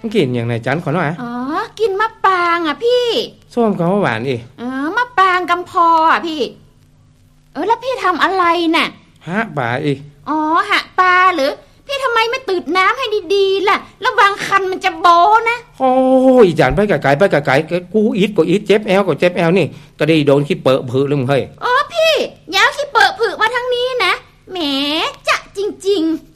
กินอย่างไหนจันขอหน่อยอ๋อกินมะปรางอ่ะพี่ส้มกับหวานอีมะปรางกำพออ่ะพี่แล้วพี่ทำอะไรน่ะหะปลาอีอ๋อหะปลาหรือพี่ทำไมไม่ตืดน้ำให้ดีๆล่ะระวังคันมันจะโบนะโอ้ยจันไปไกลไปไกลกูอีทก็อีทเจ็บแอลก็เจ็บแอลนี่ก็ได้โดนขี้เปอะผือเลยมึงเฮ้ยพี่อย่าขี้เปอะผือมาทางนี้นะแหมจะจริงๆ